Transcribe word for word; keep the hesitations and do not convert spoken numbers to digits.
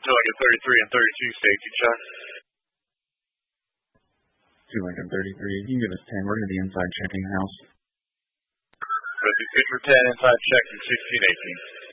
Two Lincoln thirty-three and thirty-two, safety check. Two Lincoln thirty-three, you can give us ten. We're going to be inside checking house. fifty-six for ten, inside check in sixteen eighteen.